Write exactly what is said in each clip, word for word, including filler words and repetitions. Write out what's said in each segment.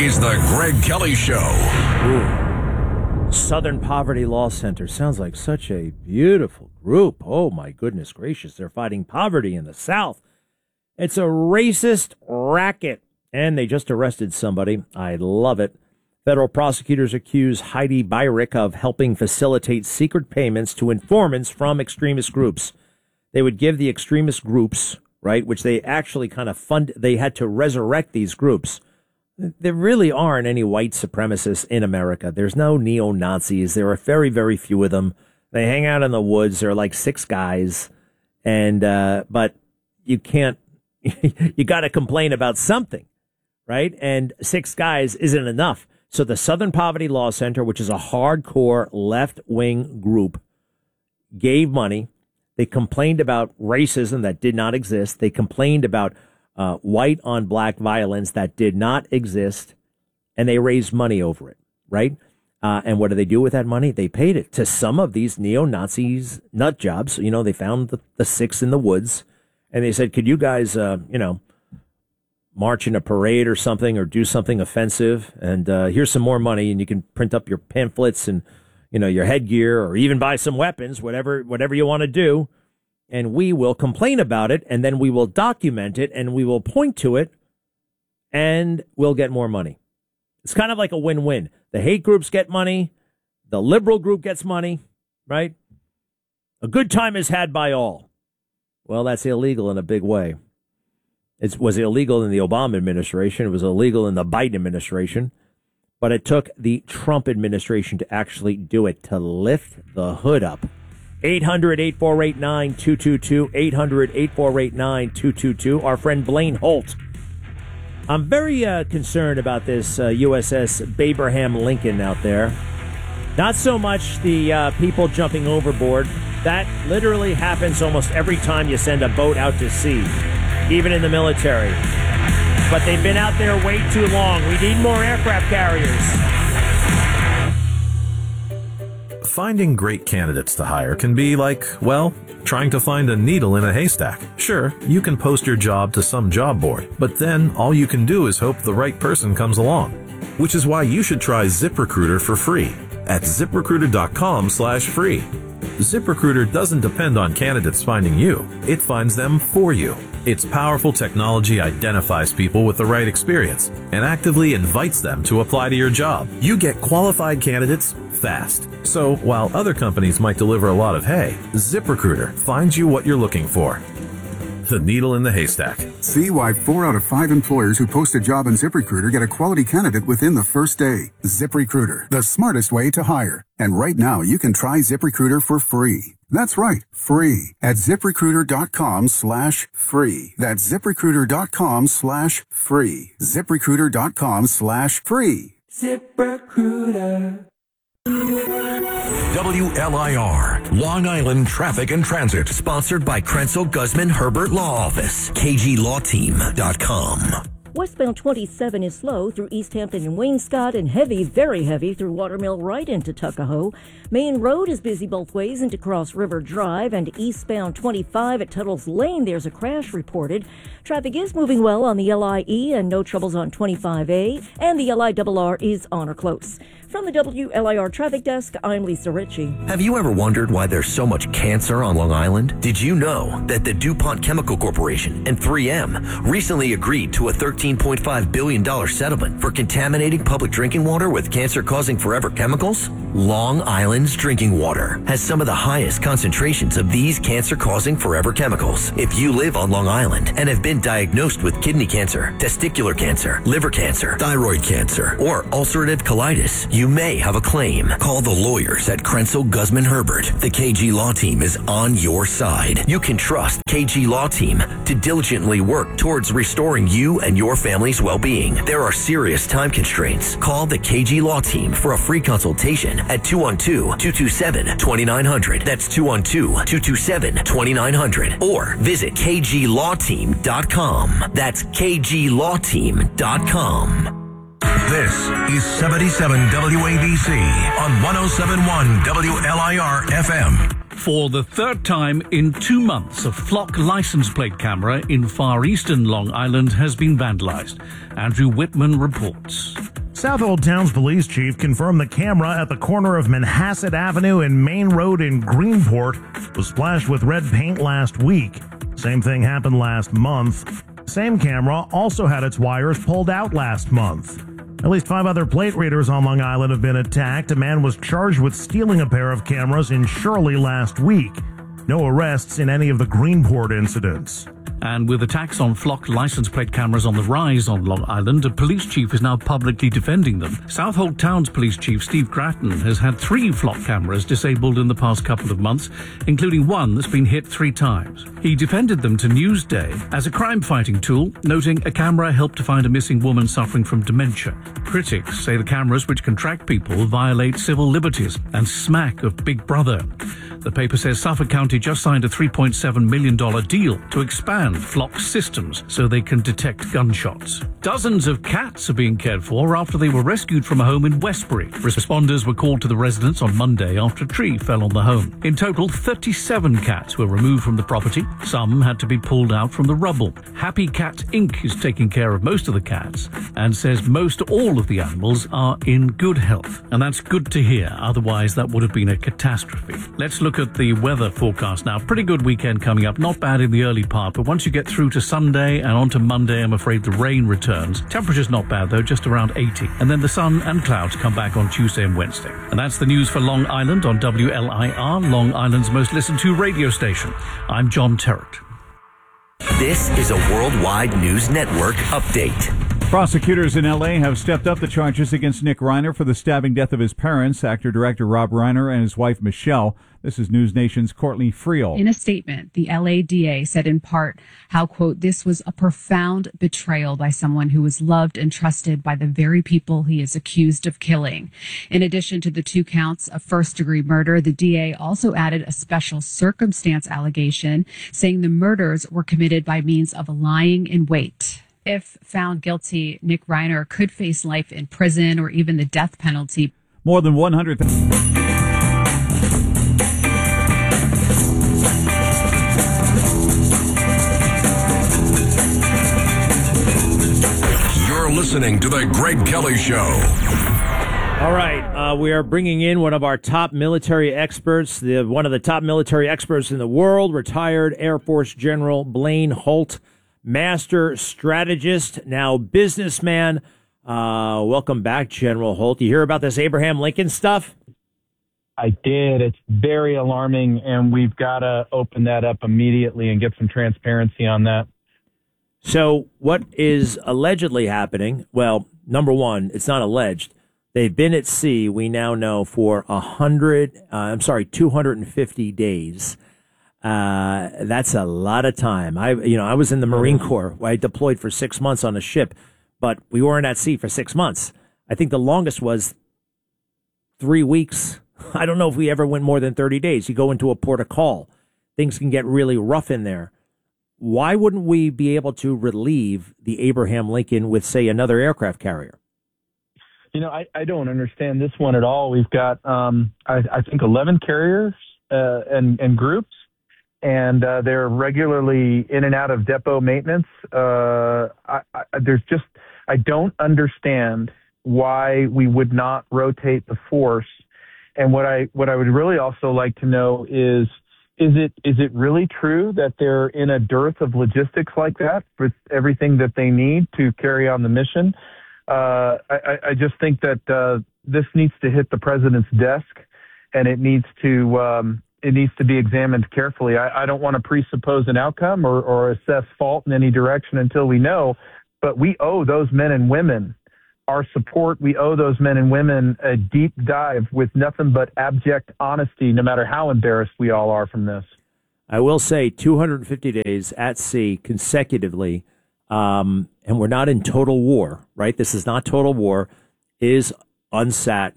is the Greg Kelly Show. Ooh. Southern Poverty Law Center sounds like such a beautiful group. Oh, my goodness gracious. They're fighting poverty in the South. It's a racist racket, and they just arrested somebody. I love it. Federal prosecutors accuse Heidi Beirich of helping facilitate secret payments to informants from extremist groups. They would give the extremist groups, right, which they actually kind of fund. They had to resurrect these groups. There really aren't any white supremacists in America. There's no neo-Nazis. There are very, very few of them. They hang out in the woods. There are like six guys. And, uh, but you can't, you got to complain about something, right? And six guys isn't enough. So the Southern Poverty Law Center, which is a hardcore left-wing group, gave money. They complained about racism that did not exist. They complained about uh, white-on-black violence that did not exist, and they raised money over it, right? Uh, and what do they do with that money? They paid it to some of these neo-Nazis nut jobs. You know, they found the, the six in the woods, and they said, could you guys, uh, you know, march in a parade or something or do something offensive, and uh, here's some more money, and you can print up your pamphlets and, you know, your headgear, or even buy some weapons, whatever whatever you want to do, and we will complain about it, and then we will document it, and we will point to it, and we'll get more money. It's kind of like a win-win. The hate groups get money, the liberal group gets money, right? A good time is had by all. Well, that's illegal in a big way. It was illegal in the Obama administration. It was illegal in the Biden administration. But it took the Trump administration to actually do it, to lift the hood up. eight hundred, eight four eight, nine two two two. eight hundred, eight four eight, nine two two two. Our friend Blaine Holt. I'm very uh, concerned about this uh, U S S Abraham Lincoln out there. Not so much the uh, people jumping overboard. That literally happens almost every time you send a boat out to sea, even in the military. But they've been out there way too long. We need more aircraft carriers. Finding great candidates to hire can be like, well, trying to find a needle in a haystack. Sure, you can post your job to some job board, but then all you can do is hope the right person comes along. Which is why you should try ZipRecruiter for free at ZipRecruiter.com slash free. ZipRecruiter doesn't depend on candidates finding you. It finds them for you. Its powerful technology identifies people with the right experience and actively invites them to apply to your job. You get qualified candidates fast. So while other companies might deliver a lot of hay, ZipRecruiter finds you what you're looking for. The needle in the haystack. See why four out of five employers who post a job on ZipRecruiter get a quality candidate within the first day. ZipRecruiter, the smartest way to hire. And right now, you can try ZipRecruiter for free. That's right, free at ZipRecruiter.com slash free. That's ZipRecruiter.com slash free. ZipRecruiter.com slash free. ZipRecruiter. W L I R, Long Island Traffic and Transit. Sponsored by Krenzel Guzman Herbert Law Office. K G Law Team dot com. Westbound twenty-seven is slow through East Hampton and Wainscott, and heavy, very heavy through Watermill right into Tuckahoe. Main Road is busy both ways into Cross River Drive, and eastbound twenty-five at Tuttle's Lane, there's a crash reported. Traffic is moving well on the L I E and no troubles on twenty-five A, and the L I R R is on or close. From the W L I R Traffic Desk, I'm Lisa Ritchie. Have you ever wondered why there's so much cancer on Long Island? Did you know that the DuPont Chemical Corporation and three M recently agreed to a thirteen point five billion dollars settlement for contaminating public drinking water with cancer-causing forever chemicals? Long Island's drinking water has some of the highest concentrations of these cancer-causing forever chemicals. If you live on Long Island and have been diagnosed with kidney cancer, testicular cancer, liver cancer, thyroid cancer, or ulcerative colitis, you may have a claim. Call the lawyers at Krenzel Guzman Herbert. The K G Law Team is on your side. You can trust K G Law Team to diligently work towards restoring you and your family's well-being. There are serious time constraints. Call the K G Law Team for a free consultation at two one two, two two seven, two nine zero zero. That's two one two, two two seven, two nine zero zero. Or visit K G Law Team dot com. That's K G Law Team dot com. This is seventy-seven W A B C on one oh seven point one W L I R F M. For the third time in two months, a Flock license plate camera in far eastern Long Island has been vandalized. Andrew Whitman reports. Southold Town's police chief confirmed the camera at the corner of Manhasset Avenue and Main Road in Greenport was splashed with red paint last week. Same thing happened last month. Same camera also had its wires pulled out last month. At least five other plate readers on Long Island have been attacked. A man was charged with stealing a pair of cameras in Shirley last week. No arrests in any of the Greenport incidents. And with attacks on flock license plate cameras on the rise on Long Island, a police chief is now publicly defending them. Southold Town's police chief, Steve Gratton, has had three flock cameras disabled in the past couple of months, including one that's been hit three times. He defended them to Newsday as a crime-fighting tool, noting a camera helped to find a missing woman suffering from dementia. Critics say the cameras, which can track people, violate civil liberties and smack of Big Brother. The paper says Suffolk County just signed a three point seven million dollars deal to expand flock systems so they can detect gunshots. Dozens of cats are being cared for after they were rescued from a home in Westbury. Responders were called to the residence on Monday after a tree fell on the home. In total, thirty-seven cats were removed from the property. Some had to be pulled out from the rubble. Happy Cat Incorporated is taking care of most of the cats and says most all of the animals are in good health. And that's good to hear, otherwise that would have been a catastrophe. Let's look at the weather forecast now. Pretty good weekend coming up, not bad in the early part, but once you get through to Sunday and onto Monday, I'm afraid the rain returns. Temperature's not bad though, just around eighty. And then the sun and clouds come back on Tuesday and Wednesday. And that's the news for Long Island on W L I R, Long Island's most listened to radio station. I'm John Terrett. This is a Worldwide News Network update. Prosecutors in L A have stepped up the charges against Nick Reiner for the stabbing death of his parents, actor-director Rob Reiner and his wife Michelle. This is News Nation's Courtney Friel. In a statement, the L A D A said in part how, quote, this was a profound betrayal by someone who was loved and trusted by the very people he is accused of killing. In addition to the two counts of first-degree murder, the D A also added a special circumstance allegation saying the murders were committed by means of lying in wait. If found guilty, Nick Reiner could face life in prison or even the death penalty. More than one hundred thousand. You're listening to The Greg Kelly Show. All right, uh, we are bringing in one of our top military experts, the one of the top military experts in the world, retired Air Force General Blaine Holt. Master strategist, now businessman. Uh, welcome back, General Holt. You hear about this Abraham Lincoln stuff? I did. It's very alarming, and we've got to open that up immediately and get some transparency on that. So what is allegedly happening? Well, number one, it's not alleged. They've been at sea, we now know, for a hundred, uh, I'm sorry, two hundred fifty days. Uh, that's a lot of time. I, you know, I was in the Marine Corps. I deployed for six months on a ship, but we weren't at sea for six months. I think the longest was three weeks. I don't know if we ever went more than thirty days. You go into a port of call. Things can get really rough in there. Why wouldn't we be able to relieve the Abraham Lincoln with, say, another aircraft carrier? You know, I, I don't understand this one at all. We've got, um, I, I think, eleven carriers uh, and, and groups. And uh, they're regularly in and out of depot maintenance. Uh, I, I, there's just, I don't understand why we would not rotate the force. And what I, what I would really also like to know is, is it, is it really true that they're in a dearth of logistics like that with everything that they need to carry on the mission? Uh, I, I just think that uh, this needs to hit the president's desk, and it needs to, um, it needs to be examined carefully. I, I don't want to presuppose an outcome or, or assess fault in any direction until we know, but we owe those men and women our support. We owe those men and women a deep dive with nothing but abject honesty, no matter how embarrassed we all are from this. I will say two hundred fifty days at sea consecutively, um, and we're not in total war, right? This is not total war, is unsat.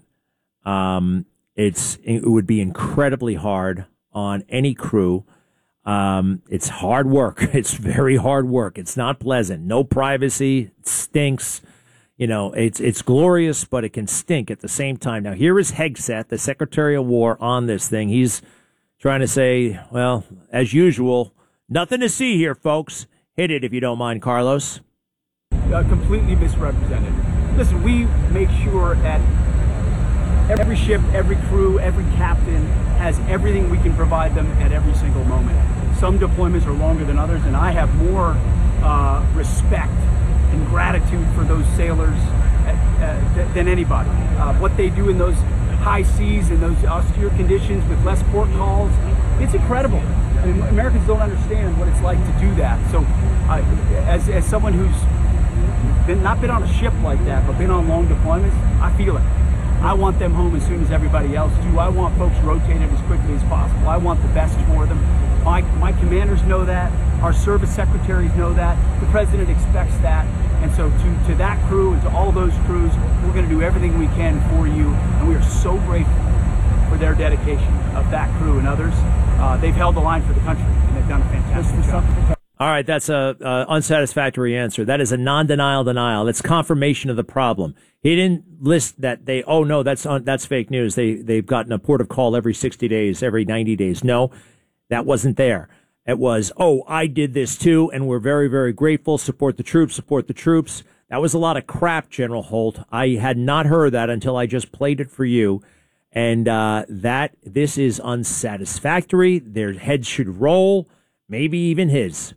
Um, It's it would be incredibly hard on any crew. Um, it's hard work. It's very hard work. It's not pleasant. No privacy. It stinks. You know, it's it's glorious, but it can stink at the same time. Now, here is Hegseth, the Secretary of War, on this thing. He's trying to say, well, as usual, nothing to see here, folks. Hit it if you don't mind, Carlos. uh, completely misrepresented. Listen, we make sure that every ship, every crew, every captain has everything we can provide them at every single moment. Some deployments are longer than others, and I have more uh, respect and gratitude for those sailors uh, uh, than anybody. Uh, what they do in those high seas and those austere conditions with less port calls, it's incredible. I mean, Americans don't understand what it's like to do that. So uh, as, as someone who's been, not been on a ship like that, but been on long deployments, I feel it. I want them home as soon as everybody else do. I want folks rotated as quickly as possible. I want the best for them. My, my commanders know that. Our service secretaries know that. The president expects that. And so to, to that crew and to all those crews, we're going to do everything we can for you. And we are so grateful for their dedication of that crew and others. Uh, they've held the line for the country, and they've done a fantastic job. All right, that's a, a unsatisfactory answer. That is a non-denial denial. It's confirmation of the problem. He didn't list that they, oh, no, that's un, that's fake news. They, they've gotten a port of call every sixty days, every ninety days. No, that wasn't there. It was, oh, I did this too, and we're very, very grateful. Support the troops, support the troops. That was a lot of crap, General Holt. I had not heard that until I just played it for you. And uh, that this is unsatisfactory. Their heads should roll, maybe even his.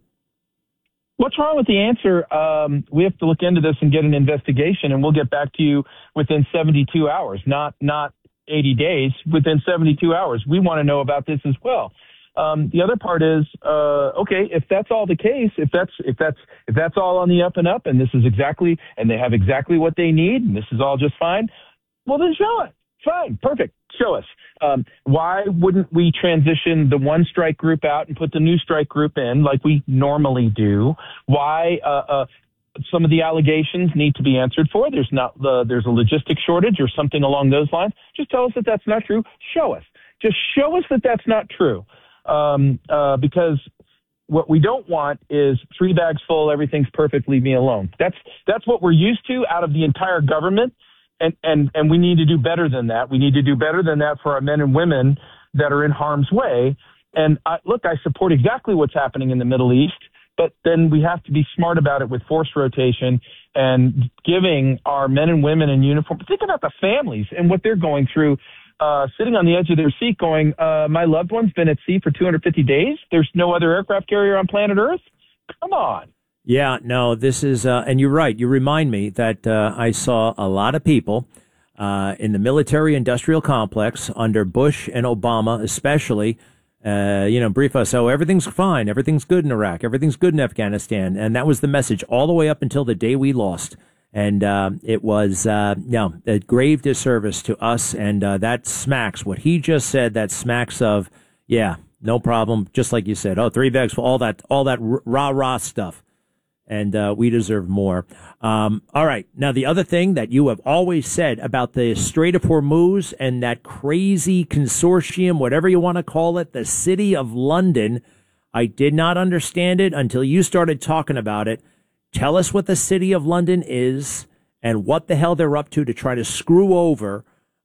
What's wrong with the answer? Um, we have to look into this and get an investigation, and we'll get back to you within seventy-two hours, not not eighty days, within seventy-two hours. We want to know about this as well. Um, the other part is, uh, okay, if that's all the case, if that's if that's if that's all on the up and up, and this is exactly, and they have exactly what they need, and this is all just fine, well then show it. Fine, perfect. Show us. Um, why wouldn't we transition the one strike group out and put the new strike group in like we normally do? Why uh, uh, some of the allegations need to be answered for? There's not the there's a logistic shortage or something along those lines. Just tell us that that's not true. Show us. Just show us that that's not true. Um, uh, because what we don't want is three bags full, everything's perfect, leave me alone. That's that's what we're used to out of the entire government. And, and, and we need to do better than that. We need to do better than that for our men and women that are in harm's way. And I, look, I support exactly what's happening in the Middle East, but then we have to be smart about it with force rotation and giving our men and women in uniform. Think about the families and what they're going through, uh, sitting on the edge of their seat going, uh, my loved one's been at sea for two hundred fifty days. There's no other aircraft carrier on planet Earth. Come on. Yeah, no, this is, uh, and you're right. You remind me that uh, I saw a lot of people uh, in the military-industrial complex under Bush and Obama, especially, uh, you know, brief us, oh, everything's fine, everything's good in Iraq, everything's good in Afghanistan, and that was the message all the way up until the day we lost. And uh, it was, uh, no, a grave disservice to us, and uh, that smacks, what he just said, that smacks of, yeah, no problem, just like you said, oh, three bags for all that, all that rah-rah stuff. And uh, we deserve more. Um, all right. Now, the other thing that you have always said about the Strait of Hormuz and that crazy consortium, whatever you want to call it, the City of London, I did not understand it until you started talking about it. Tell us what the City of London is and what the hell they're up to to try to screw over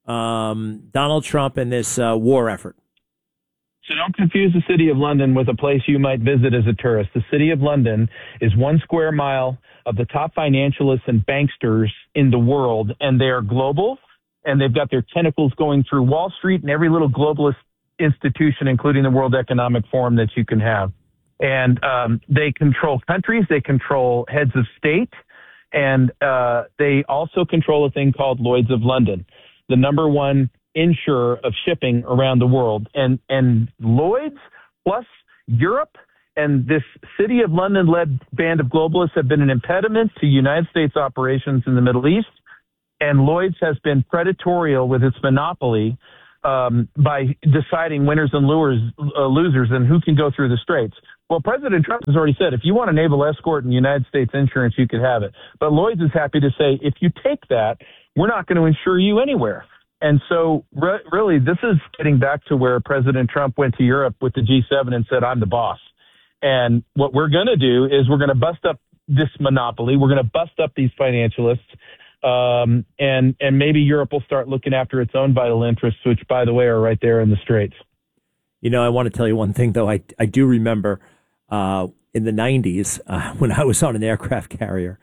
um, Donald Trump and this uh, war effort. So don't confuse the City of London with a place you might visit as a tourist. The City of London is one square mile of the top financialists and banksters in the world, and they are global, and they've got their tentacles going through Wall Street and every little globalist institution, including the World Economic Forum that you can have. And um, they control countries, they control heads of state, and uh, they also control a thing called Lloyd's of London, the number one insurer of shipping around the world. And and Lloyd's plus Europe and this City of London-led band of globalists have been an impediment to United States operations in the Middle East. And Lloyd's has been predatorial with its monopoly um, by deciding winners and lures, uh, losers and who can go through the straits. Well, President Trump has already said, if you want a naval escort and United States insurance, you could have it. But Lloyd's is happy to say, if you take that, we're not going to insure you anywhere. And so re- really, this is getting back to where President Trump went to Europe with the G seven and said, I'm the boss. And what we're going to do is we're going to bust up this monopoly. We're going to bust up these financialists. Um, and, and maybe Europe will start looking after its own vital interests, which, by the way, are right there in the Straits. You know, I want to tell you one thing, though. I, I do remember uh, in the nineties uh, when I was on an aircraft carrier,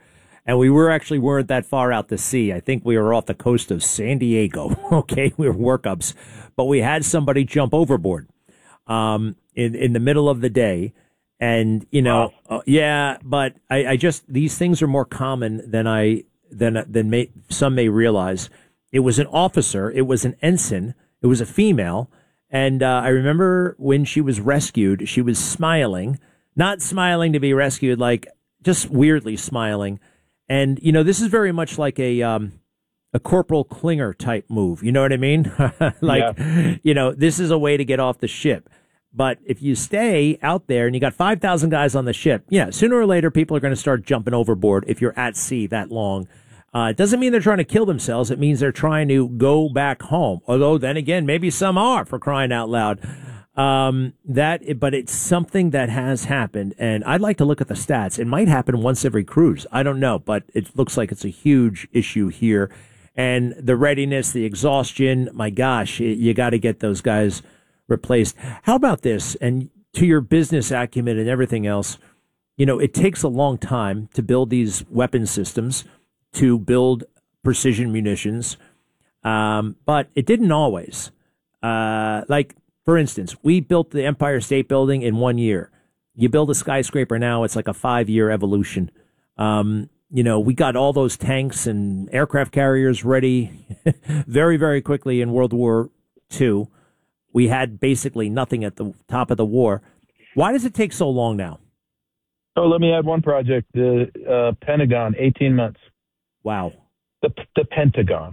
And we were actually weren't that far out to sea. I think we were off the coast of San Diego. Okay, we were workups, but we had somebody jump overboard um, in in the middle of the day, and you know, wow. uh, yeah. But I, I just these things are more common than I than than may, some may realize. It was an officer. It was an ensign. It was a female, and uh, I remember when she was rescued, she was smiling, not smiling to be rescued, like just weirdly smiling. And, you know, this is very much like a um, a Corporal Klinger type move. You know what I mean? like, yeah. you know, this is a way to get off the ship. But if you stay out there and you got five thousand guys on the ship, yeah, sooner or later people are going to start jumping overboard if you're at sea that long. Uh, it doesn't mean they're trying to kill themselves. It means they're trying to go back home. Although then again, maybe some are, for crying out loud. Um, that, but it's something that has happened, and I'd like to look at the stats. It might happen once every cruise. I don't know, but it looks like it's a huge issue here. And the readiness, the exhaustion, my gosh, it, you got to get those guys replaced. How about this? And to your business acumen and everything else, you know, it takes a long time to build these weapon systems, to build precision munitions, um, but it didn't always. Uh, like, For instance, we built the Empire State Building in one year. You build a skyscraper now, it's like a five-year evolution. Um, you know, we got all those tanks and aircraft carriers ready very, very quickly in World War Two. We had basically nothing at the top of the war. Why does it take so long now? Oh, let me add one project. The uh, Pentagon, eighteen months. Wow. The, the Pentagon.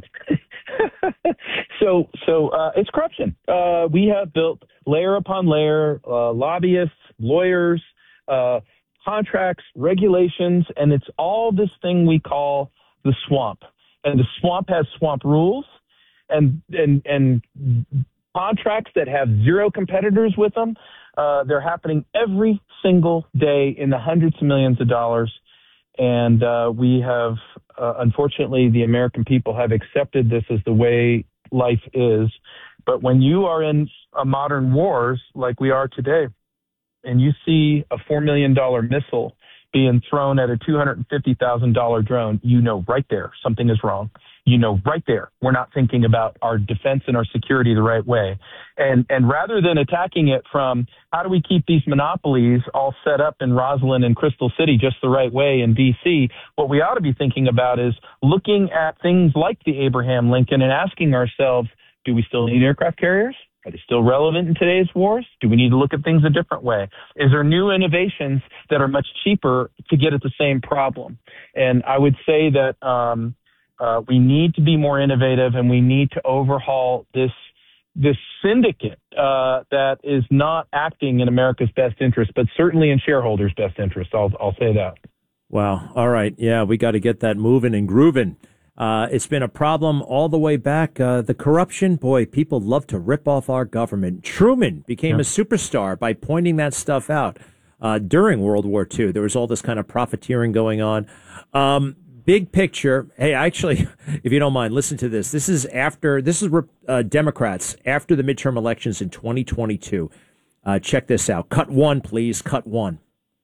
so so uh, it's corruption. Uh, we have built layer upon layer, uh, lobbyists, lawyers, uh, contracts, regulations, and it's all this thing we call the swamp. And the swamp has swamp rules and and and contracts that have zero competitors with them. Uh, they're happening every single day in the hundreds of millions of dollars. And uh, we have, uh, unfortunately, the American people have accepted this as the way life is. But when you are in a modern wars like we are today, and you see a four million dollars missile being thrown at a two hundred fifty thousand dollars drone, you know right there something is wrong. You know right there we're not thinking about our defense and our security the right way. And and rather than attacking it from how do we keep these monopolies all set up in Roslyn and Crystal City just the right way in D C, what we ought to be thinking about is looking at things like the Abraham Lincoln and asking ourselves, do we still need aircraft carriers? Are they still relevant in today's wars? Do we need to look at things a different way? Is there new innovations that are much cheaper to get at the same problem? And I would say that um, uh, we need to be more innovative, and we need to overhaul this this syndicate uh, that is not acting in America's best interest, but certainly in shareholders' best interest. I'll I'll say that. Wow. All right. Yeah, we got to get that moving and grooving. Uh, it's been a problem all the way back. Uh, the corruption, boy, people love to rip off our government. Truman became yeah. a superstar by pointing that stuff out uh, during World War Two. There was all this kind of profiteering going on. Um, big picture. Hey, actually, if you don't mind, listen to this. This is after, this is uh, Democrats after the midterm elections in twenty twenty-two. Uh, check this out. Cut one, please. Cut one.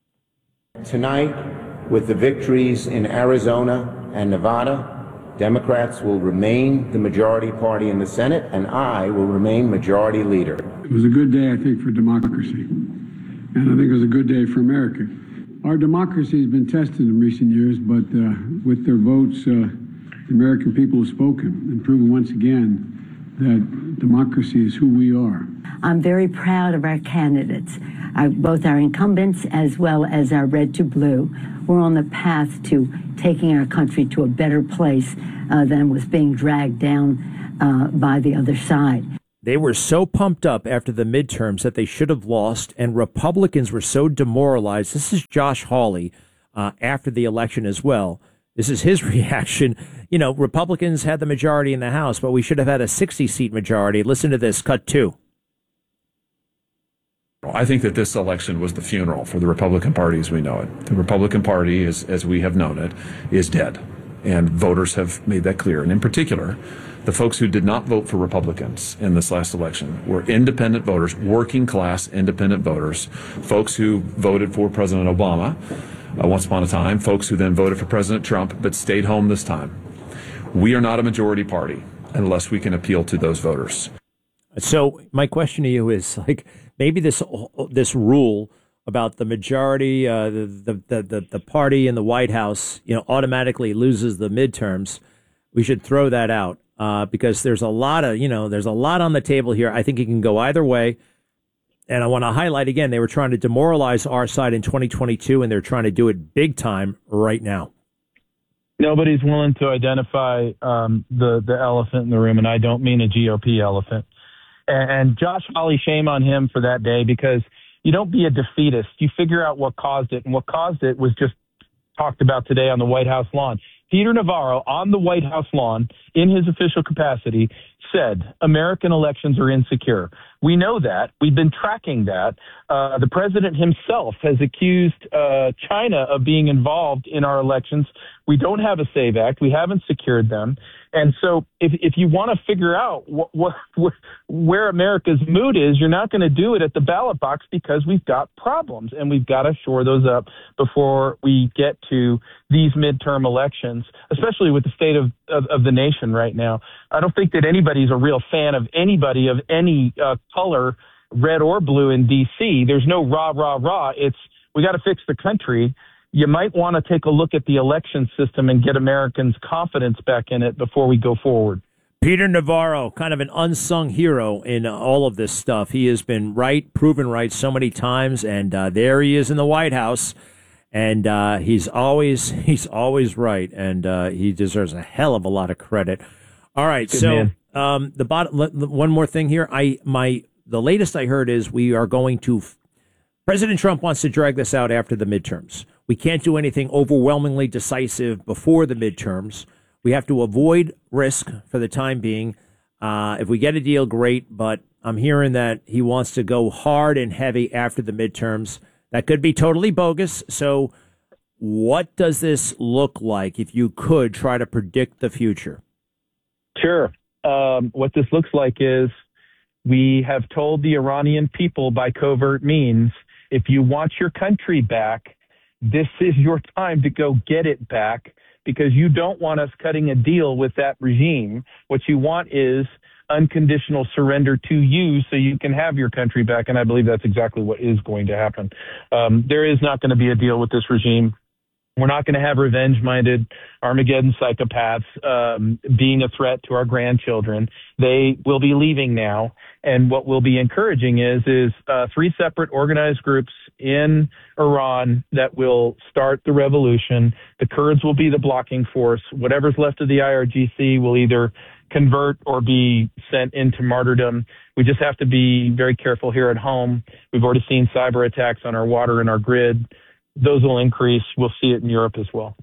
Tonight, with the victories in Arizona and Nevada, Democrats will remain the majority party in the Senate, and I will remain majority leader. It was a good day, I think, for democracy, and I think it was a good day for America. Our democracy has been tested in recent years, but uh, with their votes, uh, the American people have spoken and proven once again that democracy is who we are. I'm very proud of our candidates, our, both our incumbents as well as our red to blue. We're on the path to taking our country to a better place uh, than was being dragged down uh, by the other side. They were so pumped up after the midterms that they should have lost, and Republicans were so demoralized. This is Josh Hawley uh, after the election as well. This is his reaction. You know, Republicans had the majority in the House, but we should have had a sixty-seat majority. Listen to this, cut two. I think that this election was the funeral for the Republican Party as we know it. The Republican Party, is, as we have known it, is dead. And voters have made that clear. And in particular, the folks who did not vote for Republicans in this last election were independent voters, working class independent voters, folks who voted for President Obama, uh, once upon a time, folks who then voted for President Trump but stayed home this time. We are not a majority party unless we can appeal to those voters. So my question to you is, like, maybe this this rule about the majority, uh, the, the the the party in the White House, you know, automatically loses the midterms. We should throw that out uh, because there's a lot of, you know, there's a lot on the table here. I think it can go either way. And I want to highlight again, they were trying to demoralize our side in twenty twenty-two, and they're trying to do it big time right now. Nobody's willing to identify um, the the elephant in the room, and I don't mean a G O P elephant. And, and Josh Hawley, shame on him for that day, because you don't be a defeatist. You figure out what caused it, and what caused it was just talked about today on the White House lawn. Peter Navarro, on the White House lawn, in his official capacity, said American elections are insecure. We know that. We've been tracking that. Uh, the president himself has accused uh, China of being involved in our elections. We don't have a SAVE Act. We haven't secured them. And so if if you want to figure out what, what, what, where America's mood is, you're not going to do it at the ballot box, because we've got problems, and we've got to shore those up before we get to these midterm elections, especially with the state of, of, of the nation right now. I don't think that anybody's a real fan of anybody of any uh, color, red or blue, in D C. There's no rah, rah, rah. It's we got to fix the country. You might want to take a look at the election system and get Americans' confidence back in it before we go forward. Peter Navarro, kind of an unsung hero in uh, all of this stuff. He has been right, proven right so many times, and uh, there he is in the White House, and uh, he's always he's always right, and uh, he deserves a hell of a lot of credit. All right, Good so man. um, the bottom. One more thing here. I my the latest I heard is we are going to. President Trump wants to drag this out after the midterms. We can't do anything overwhelmingly decisive before the midterms. We have to avoid risk for the time being. Uh, if we get a deal, great. But I'm hearing that he wants to go hard and heavy after the midterms. That could be totally bogus. So what does this look like if you could try to predict the future? Sure. Um, what this looks like is we have told the Iranian people by covert means, if you want your country back, this is your time to go get it back, because you don't want us cutting a deal with that regime. What you want is unconditional surrender to you so you can have your country back. And I believe that's exactly what is going to happen. Um, there is not going to be a deal with this regime. We're not going to have revenge-minded Armageddon psychopaths um, being a threat to our grandchildren. They will be leaving now. And what we'll be encouraging is is uh, three separate organized groups in Iran that will start the revolution. The Kurds will be the blocking force. Whatever's left of the I R G C will either convert or be sent into martyrdom. We just have to be very careful here at home. We've already seen cyber attacks on our water and our grid. Those will increase. We'll see it in Europe as well.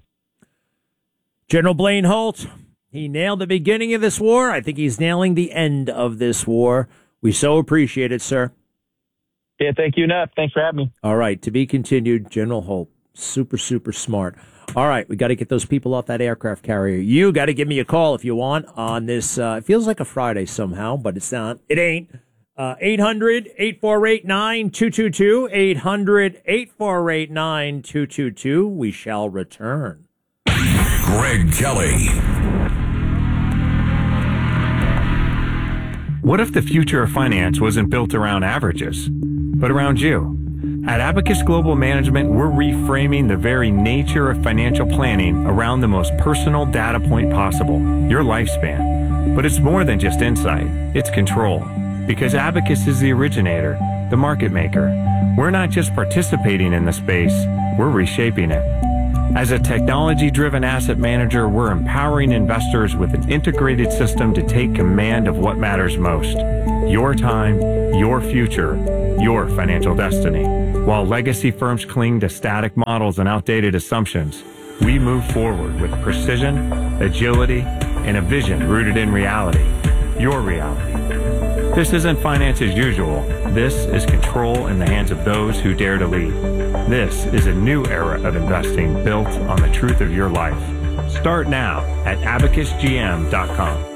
General Blaine Holt, he nailed the beginning of this war. I think he's nailing the end of this war. We so appreciate it, sir. Yeah, thank you enough. Thanks for having me. All right, to be continued, General Holt. Super, super smart. All right, we got to get those people off that aircraft carrier. You got to give me a call if you want on this. Uh, it feels like a Friday somehow, but it's not. It ain't. Uh, eight hundred, eight four eight, nine two two two, eight hundred, eight four eight, nine two two two. We shall return. Greg Kelly. What if the future of finance wasn't built around averages, but around you? At Abacus Global Management, we're reframing the very nature of financial planning around the most personal data point possible, your lifespan. But it's more than just insight, it's control. Because Abacus is the originator, the market maker. We're not just participating in the space, we're reshaping it. As a technology-driven asset manager, we're empowering investors with an integrated system to take command of what matters most. Your time, your future, your financial destiny. While legacy firms cling to static models and outdated assumptions, we move forward with precision, agility, and a vision rooted in reality. Your reality. This isn't finance as usual. This is control in the hands of those who dare to lead. This is a new era of investing built on the truth of your life. Start now at abacus g m dot com.